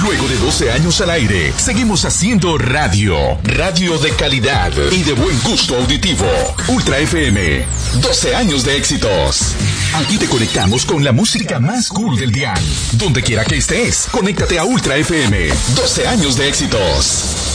Luego de 12 años al aire, seguimos haciendo radio. Radio de calidad y de buen gusto auditivo. Ultra FM, 12 años de éxitos. Aquí te conectamos con la música más cool del dial. Donde quiera que estés, conéctate a Ultra FM, 12 años de éxitos.